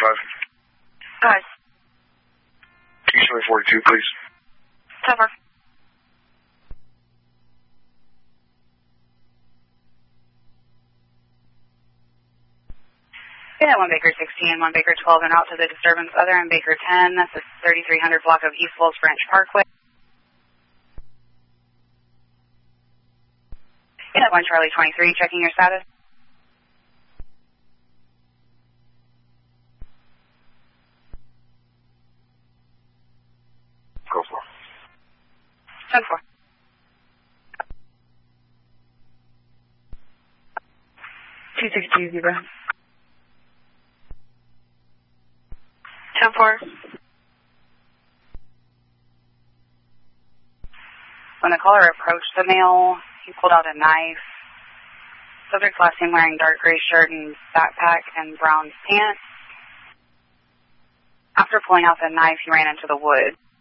Hi. Can you show me 42, please? 10-4. Yeah, 1 Baker 16, 1 Baker 12, and out to the disturbance other and Baker 10. That's the 3300 block of East Wolves Branch Parkway. Yeah, 1 Charlie 23, checking your status. Go for 10-4. Two 620. 10-4. When the caller approached the male, he pulled out a knife. Subject last seen wearing dark gray shirt and backpack and brown pants. After pulling out the knife, he ran into the woods.